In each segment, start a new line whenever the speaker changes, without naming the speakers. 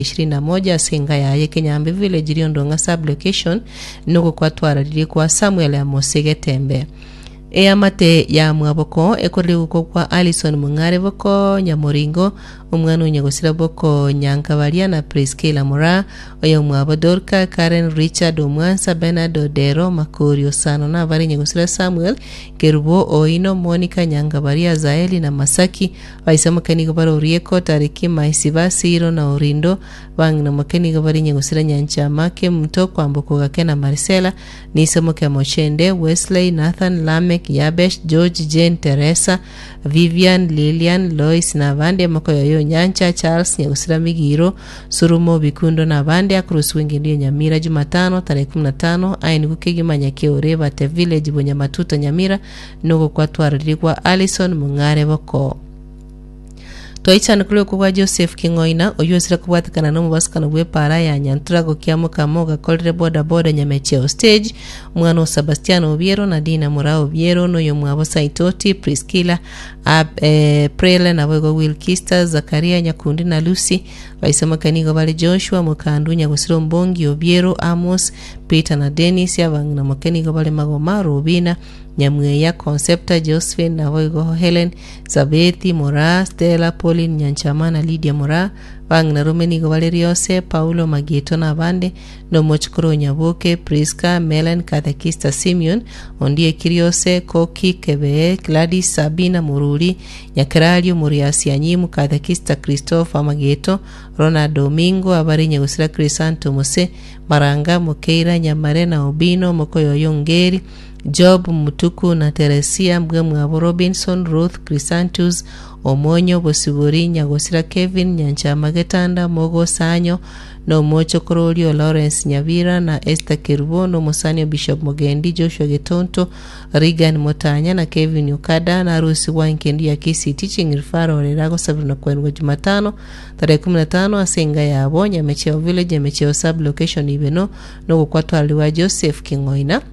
21 singa ya Kenyambe village Riondonga sub location nuko kwatwara riri kwa Samuel Amosege Tembe. Mate ya mwaboko ekore uko kwa Alison Mungare boko Nyamoringo umwana unyagosira boko Nyankabaria na Priscilla Mura oyo mwabodorka Karen Richard Omwansa Bernard Odero Makorio Sano na bari nyagosira Samuel Gerubo Oino Monica Nyankabaria Zaeli na Masaki baisema kanigo baro rieko tariki maisiba Siro na Orindo bang na makanigo bari nyagosira Nyancha make mto kwa mboko gakena Marcela nisemo kya Mochende Wesley Nathan Lamek Yabesh George Jane Teresa Vivian Lilian Lois na bande makoyo Nyancha Charles Nyagusira Migiro Surumo Bikundo na bande akrusu wengi ndio Nyamira Jumatano tarehe 15 aini kukegi manyake oreba te village Bonyamatuta Nyamira nuko kwatwarirwa Alison Mungare boko. Toichana kule kwa Joseph Kingoina oyosira kubatikana no mubasikana bwe para ya Nyantura gokiamo kamoga kolre boda Nyamecheo stage mwana Sebastian Obiero na Dina Mura Obiero no yomwabo Saitoti Priscilla Prele na Bogo Wilkista Zakaria Nyakundi na Lucy baisema kanigo bale Joshua Mukandu Nyagusiro Mbongi Obiero Amos Peter na Dennis yabang na makanigo bale Magoma Robina Nyamweya Concepta Josephine na Bogo Helen Zabethi Mora Stella Pauline Nyanchama na Lydia Mora bang na Romenigo Valeriose Paulo Magieto na bande no mochkoro Nyaboke Priska Melen Katekista Simeon Ondie Kiriose Koki Kebe Gladys Sabina Mururi Nyakarario Muriasi Anyimu Katekista Christopher Magieto Ronald Domingo abari Nyagusira Crisanto Mose Maranga Mokeira Nyamarena Obino Mokoyo Yongeri Job Mutuku na Teresia Mgemu Robinson Ruth Crisantus Omonyo Bosiburi Nyagosira Kevin Nyancha Magetanda Mogo Sanyo no Mocho Korolio Lawrence Nyavira na Esther Kerubo no Musanyo Bishop Mogendi Joshua Getonto Regan Motanya na Kevin Ukada na Rusi Wankendi ya Kisi Teaching Rifaro Rerago Sabrina Kwenwa Jumatano tarehe 15 asenga ya Abonya Mecheo Village Mecheo sub location ibeno no kwatwaliwa Joseph Kingoina.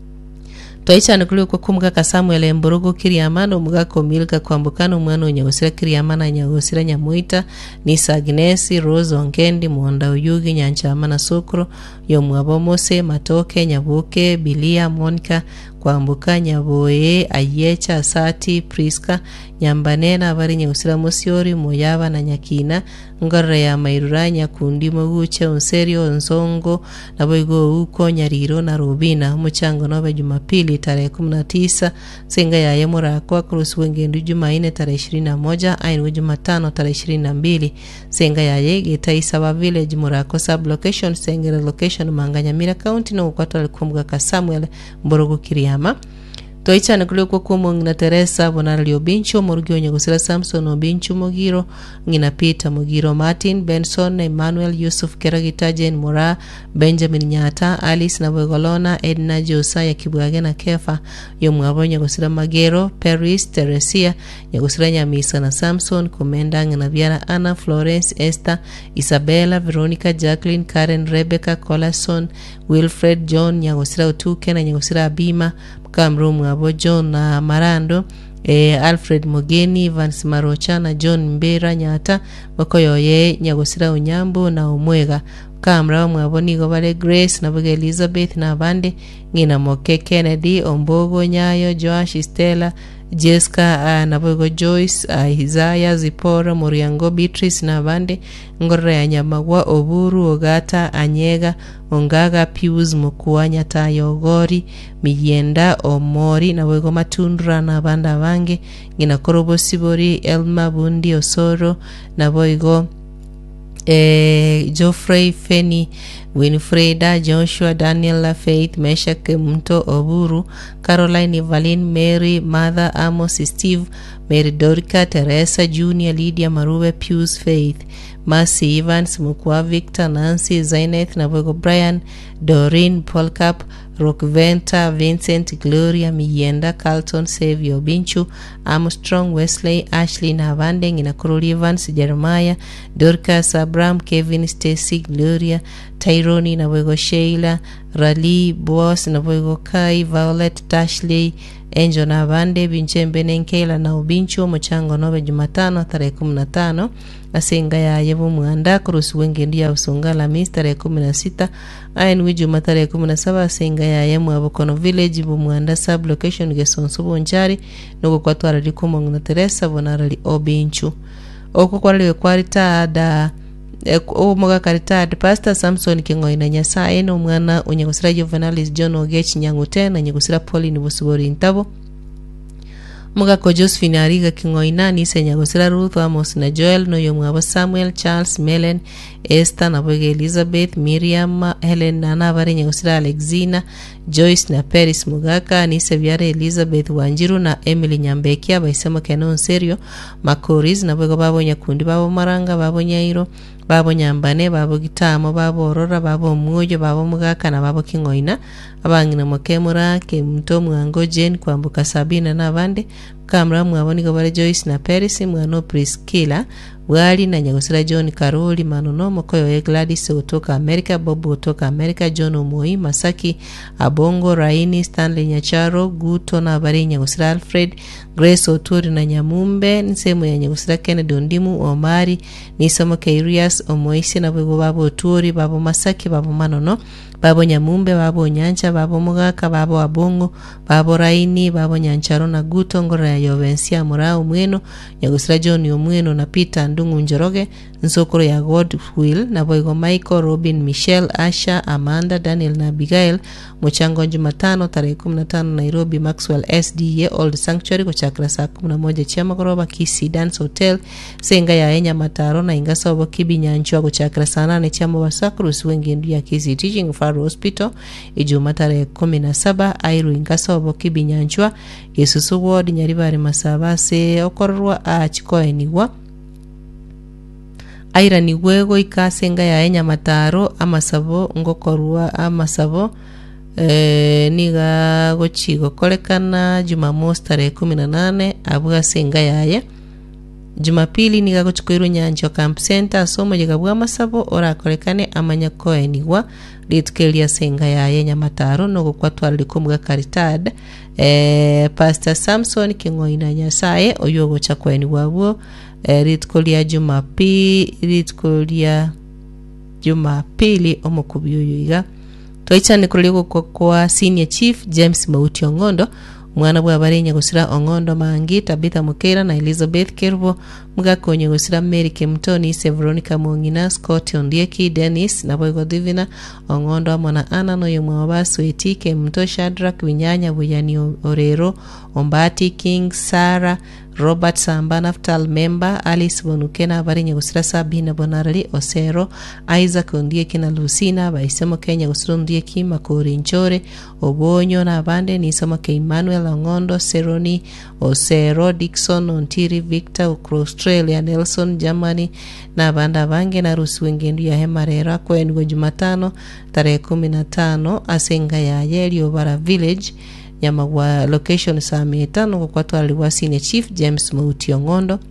Toichana kule kwa kumga Samuel Mborogo Kiriamano mugako milka kwambukano mwana unyagosira Kiriamana nyagosira Nyamuita Nisa Agnesi Rose Ongendi Mwonda Uyugi Nyanchamana Sokro Yomwabo Mose Matoke Nyabuke Bilia Monica kwambuka Nyaboye Ayecha Asati Priska Nyambanena abari Nyagosira Mosiori Moyaba na Nyakina Ngorra ya Mairura Nyakundi Moguche Onserio Nzongo na Boigo uko Nyariro na Robina Muchango Nova Jumapili tarehe 19 senga ya Yemura kwa Krusu Wengendu Jumaine tarehe 21 ainu Jumatano tarehe 22 senga ya Yege Taisaba Village Murako sub location senga location Manganyamira County no kwatwa kumga Samuel Mborogo Kiriama. Toichana kule kwa kumo ngina Teresa Bonara Obincho Morugio Nyagosira Samson Obincho Mogiro ngina Peter Mogiro Martin Benson Emmanuel Yusuf Keragitajen Mora Benjamin Nyata Alice na Bogolona Edna Josaya Kibwage na Kefa yomwabo Nyagosira Magero Paris Teresia Nyagosira Nyamisa na Samson Komenda ngina Viara Anna Florence Esther Isabella Veronica Jacqueline Karen Rebecca Colason Wilfred John Nyagosira Utuke na Nyagosira Abima Kamrumu abo John na Marando Alfred Mogeni Vance Marocha na John Mbera Nyata Wakoyoye Nyagosira Unyambo na Omwega Kamra mwaboni gobale Grace na Boga Elizabeth na bande ngina Moke Kennedy Ombogo Nyayo Joash Stella Jessica na Bogo Joyce Isaiah Zipora Moriango Beatrice na bande Ngorra ya Nyamagwa Oburu Ogata Anyega Ongaga Pius Mukuanya Tayogori Miyenda Omori na Bogo Matundra na banda wange ngina Korobo Sibori Elma Bundi Osoro na Bogo Geoffrey Feni Winfreda Joshua Daniel Faith Meshak Mto Oburu Caroline Valin Mary Mother Amos Steve Mary Dorica Teresa Junior Lydia Marube Pius Faith Mercy Evans Mukwa Victor Nancy Zaineth na Bogo Brian Doreen Polkap Rockventa Vincent Gloria Miyenda Carlton Savio Binchu Armstrong Wesley Ashley Navandeng na Crowley Evans Jeremiah Dorcas Abraham Kevin Stacy Gloria Tyrone na Bogo Sheila Rally Boss na Boygo Kai Violet Tashley Angel na Bande Binchembe Nenkela na Ubincho Mochango Nove Jumatano tarehe 15 asenga ya yevu muanda kurusu wengi ndia usungala mis tarehe 16 ayen wijuma tarehe 17 asenga ya yemu Abokono Village bu muanda sub location gesonsubu njari nuko kwa tuara likumo nguna Teresa bonarali Obincho oko kwa liwe kwa ritada Omoga karitad Pastor Samson Kingoina Nyasaye no mwana unyegusira Juvenalis John Ogech Nyangute na nyegusira Pauline Busubori Intabo Muga ko Josephine Ariga Kingoina ni se nyegusira Ruth Amos na Joel no yomwabo Samuel Charles Melen Esther na Boge Elizabeth Miriam Helen na Navari nyegusira Alexina Joyce na Paris Mugaka ni se biare Elizabeth Wanjiru na Emily Nyambekia baisema Kenon Serio Makoris na Bogo babo Nyakundi babo Maranga babo Nyairo babo Nyambane babo Gitamo babo Aurora babo Mwojo babo Mugaka na babo Kingoina abangina Mokemura ke mto mwango Jane kwambuka Sabina na Bande kamera mwaboni gobare Joyce na Paris mwano Priscilla Bwali na nyagusira John Karoli Manono Mokoyo Gladys kutoka America Bob kutoka America John Omoi Masaki Abongo Raini Stanley Nyacharo Guto na bari nyagusira Alfred Grace Oturi na Nyamumbe nsemu ya nyagusira Kennedy Ondimu Omari Nisomo Keirias Omoisi na babo Oturi babo Masaki babo Manono babo Nyamumbe babo Nyancha babo Mugaka babo Abongo babo Raini babo Nyancharo na Guto ngora ya Yovensia Murao Mweno nyagusira John Omweno na Peter Ndungu Njoroge Nsokoro ya Godwill na Boygo Michael Robin Michelle Asha Amanda Daniel na Abigail Mochango Jumatano tarehe 15 Nairobi Maxwell SDA Old Sanctuary kwa chakra saa 11 Chiama Koroba Kisi Dance Hotel senga ya Enya Mataro na ingasa obo Kibi Nyanchua kwa chakra saa 8 Chiama Wasakrus wengi ndu ya Kisi Teaching Faro Hospital Ijumaa tarehe 17 Airu ingasa obo Kibi Nyanchua Yesusu Ward Nyaribari Masabase Okorwa Achikoeniwa Aira ni wego ikasenga ya Enya Mataro amasabo ngokorwa amasabo niga gochigo kolekana Jumamosi tarehe 18 abuga senga yaye Jumapili niga gochikoiru Nyanjo Camp Center somo jigabwa amasabo ora kolekane amanya koeniwa litkelia senga yaye Nyamataro no gukwato likomga Caritad Pastor Samson Kingoina Nyasaye oyogo chakweni wabo ritkolia Jumapili omukubiyuyiga toichane kuliko kwa Senior Chief James Mauti Ongondo mwana bwa barenya gusira Ongondo Mangi Tabitha Mukera na Elizabeth Kerbo mugakonye gusira Mary Kemtoni Veronica Mongina Scott Ondieki Dennis na Boygo Divina Ongondo mwana Ana no yomwabaso etike Mto Shadrack Winyanya Buyani Orero Ombati King Sarah Robert Samba Naftal member Alice Bonukena barenya gusira Sabina Bonarali Osero Isaac Ondieki na Lucina baisemo Kenya gusira Ondieki Makori Nchore Obonyo na Bande ni somo ke Emmanuel Ongondo Seroni Osero Dixon Ontiri Victor Australia Nelson Germany na banda bange na rusu wengendu ya Hemarera kwenye Jumatano tarehe 15 asenga ya Yelio Bara Village Nyamagwa location saa 5 kwa twaliwa Senior Chief James Mauti Ongondo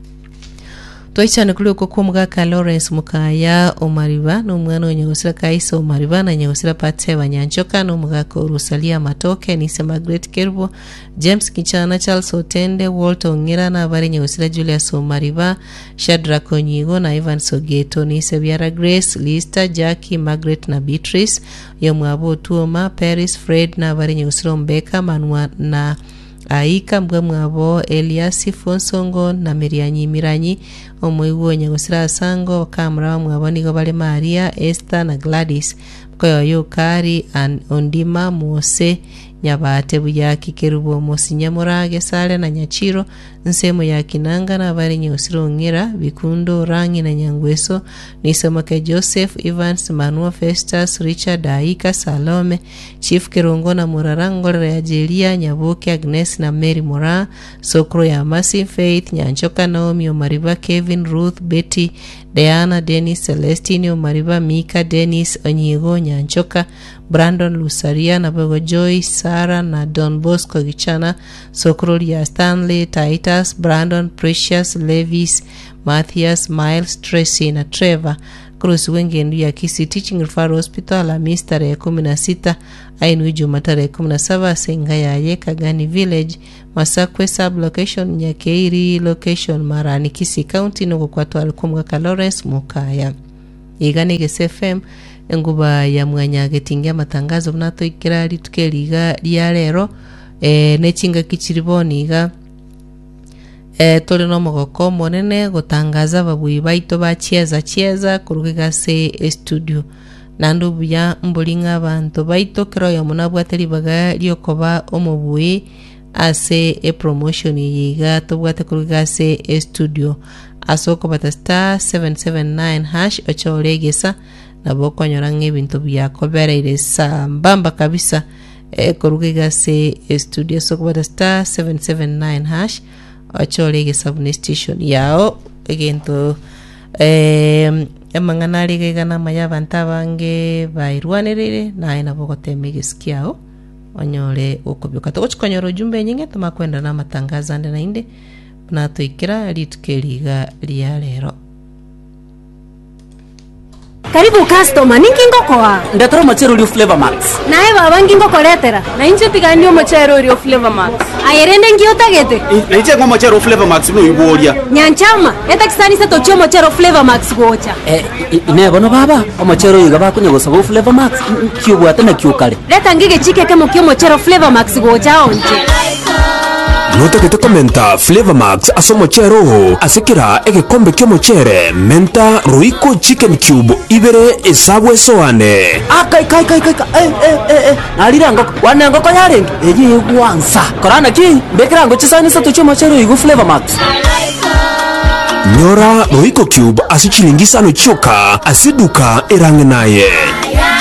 toichane kuliko kumugaka Lawrence Mukaya Omariba no mwana onyegosira Kaisa Omariba na nyegosira Pate Wanyanchoka no mugaka Rosalia Matoke Nise Margaret Kerbo James Kichana Charles Otende Walter Ongera na bari nyegosira Julius Omariba Shadrack Onyigo na Ivan Sogeto Nise Biara Grace Lista Jackie Margaret na Beatrice yomwabo Tuoma Paris Fred na bari nyegosira Mbeka Manwa na Aika mwabo Elias Fonsongo na Mirianyi Miranyi omwiwo nyagusira Sango kamera mwaboni go bale Maria Esther na Gladys koyo yokari Ondima Mose Nyabate buyaki Kerubo Mosinyamurage Sale na Nyachiro nsemo ya Kinanga na bari nyosiro Ngera Bikundo Rangi na Nyangweso Nisomoke Joseph Evans Manuel Festus Richard Aika Salome Chief Kerongo na Murarango ya Jelia Nyaboke Agnes na Mary Mora Sokro ya Mercy Faith Nyanchoka Naomi Omariba Kevin Ruth Betty Diana Dennis Celestine Omariba Mika Dennis Onyigo Nyanchoka Brandon Lusaria na Bogo Joy Sarah na Don Bosco Gichana Sokro ya Stanley Titus Brandon Precious Levis Matthias Miles Tracy na Trevor Cross wengendu ya Kisii Teaching Referral Hospital Alhamisi tarehe 16 ainu Ijumaa tarehe 17 Sengayaye Kagani Village Masakwe Sub Location Nyakeiri Location Marani Kisii County nuko kwatu alikumwaka Lawrence Mukaya igani GSFM enguba ya mwanya getingia matangazo mnato ikirari tukeliga lya lero nechinga kichiriboni iga tole no mogoko monene gutangaza babui baito bachieza kurugiga se studio nando buya mbolinga abantu baito kero ya munabwateri baga lyokoba omubui ase promotion yiga tobwate kurugiga se studio asoko bata star 779 hash ochoregesa naboko nyorange ibintu byakobereire sambamba kabisa kurugiga se studio soko bata star 779 hash achorege sabune station yao egento emanganari gegana maya bantabange bairwanerere na ina bogotemege skiao onyore okobyoka to chikonyoro jumbe nyinge tumakwenda na matangazo ande na inde na toikira litukeliga lya lero.
Karibu customer, ningi ngokoa.
Ndatoro mochero uri Flavor Max.
Nae baba ngi ngokoletera.
Na inje tiganio mochero uri Flavor Max.
Ayerende ngi otagete.
Na inje ngo mochero Flavor Max no iboria.
Nyanchama, eta kisani se tocho mochero Flavor Max gocha.
Ine bono baba, mochero yiga bakunye gosaba Flavor Max. Kyubwate na kyukale.
Leta ngige chike kemo kyo mochero Flavor Max gocha onje.
Nota que te comenta Flavor Max asomochero asekira egekombe ky'omochere menta Royco Chicken Cube ibere esabwe soane
kai nalira ngoko wana ngoko yarenge eyi gwansa korana ki bekira ngo chisani sato cy'omochere igu Flavor Max
Nyora Royco Cube asichilingisano choka asiduka erange naye